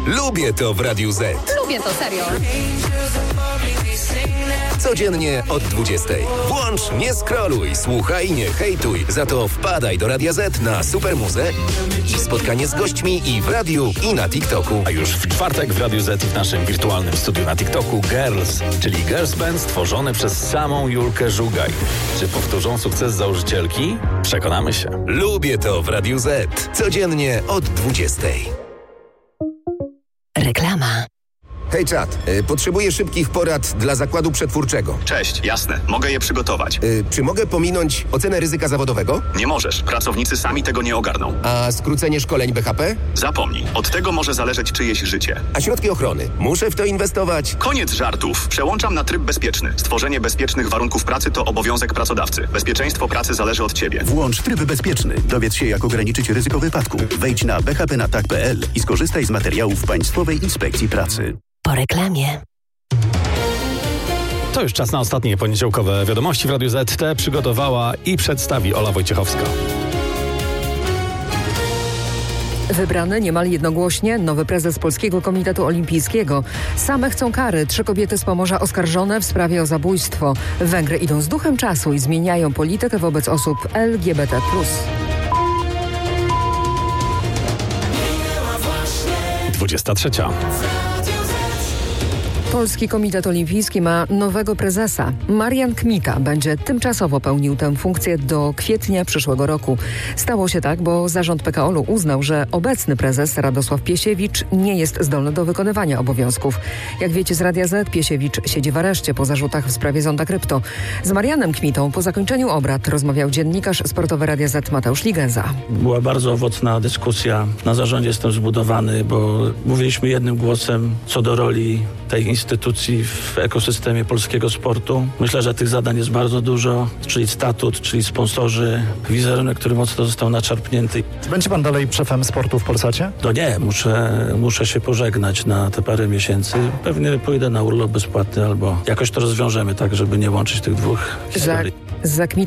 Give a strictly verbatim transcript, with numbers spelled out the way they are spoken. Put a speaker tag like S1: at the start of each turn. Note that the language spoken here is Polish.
S1: Lubię to w Radiu Z.
S2: Lubię to, serio.
S1: Codziennie od dwudziestej. Włącz, nie scrolluj, słuchaj, nie hejtuj. Za to wpadaj do Radia Z na Supermuzę i spotkanie z gośćmi i w radiu, i na TikToku.
S3: A już w czwartek w Radiu Z i w naszym wirtualnym studiu na TikToku Girls, czyli Girls Band stworzony przez samą Julkę Żugaj. Czy powtórzą sukces założycielki? Przekonamy się.
S1: Lubię to w Radiu Z. Codziennie od dwudziestej.
S2: Reklama.
S1: Hej czat, y, potrzebuję szybkich porad dla zakładu przetwórczego.
S4: Cześć, jasne, mogę je przygotować.
S1: Y, czy mogę pominąć ocenę ryzyka zawodowego?
S4: Nie możesz, pracownicy sami tego nie ogarną.
S1: A skrócenie szkoleń B H P?
S4: Zapomnij, od tego może zależeć czyjeś życie.
S1: A środki ochrony? Muszę w to inwestować?
S4: Koniec żartów, przełączam na tryb bezpieczny. Stworzenie bezpiecznych warunków pracy to obowiązek pracodawcy. Bezpieczeństwo pracy zależy od ciebie.
S5: Włącz tryb bezpieczny. Dowiedz się, jak ograniczyć ryzyko wypadku. Wejdź na b h p na tak kropka p l i skorzystaj z materiałów Państwowej Inspekcji Pracy.
S2: Po reklamie.
S3: To już czas na ostatnie poniedziałkowe wiadomości w Radiu Z. Te przygotowała i przedstawi Ola Wojciechowska.
S6: Wybrany niemal jednogłośnie nowy prezes Polskiego Komitetu Olimpijskiego. Same chcą kary. Trzy kobiety z Pomorza oskarżone w sprawie o zabójstwo. Węgry idą z duchem czasu i zmieniają politykę wobec osób L G B T plus.
S3: dwudziesta trzecia.
S6: Polski Komitet Olimpijski ma nowego prezesa. Marian Kmita będzie tymczasowo pełnił tę funkcję do kwietnia przyszłego roku. Stało się tak, bo zarząd P K O L-u uznał, że obecny prezes Radosław Piesiewicz nie jest zdolny do wykonywania obowiązków. Jak wiecie z Radia Z, Piesiewicz siedzi w areszcie po zarzutach w sprawie Zonda Krypto. Z Marianem Kmitą po zakończeniu obrad rozmawiał dziennikarz sportowy Radia Z Mateusz Ligeza.
S7: Była bardzo owocna dyskusja. Na zarządzie jestem zbudowany, bo mówiliśmy jednym głosem co do roli tej instytucji w ekosystemie polskiego sportu. Myślę, że tych zadań jest bardzo dużo, czyli statut, czyli sponsorzy, wizerunek, który mocno został naczarpnięty.
S8: Będzie pan dalej szefem sportu w Polsacie?
S7: To nie, muszę, muszę się pożegnać na te parę miesięcy. Pewnie pójdę na urlop bezpłatny albo jakoś to rozwiążemy tak, żeby nie łączyć tych dwóch historii.
S6: Za, za Kmitą